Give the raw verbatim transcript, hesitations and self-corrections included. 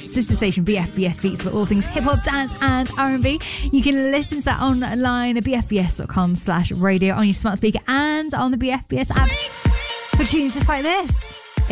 sister station B F B S Beats for all things hip-hop, dance and R and B. You can listen to that online at b f b s dot com slash radio on your smart speaker and on the B F B S app for tunes just like this.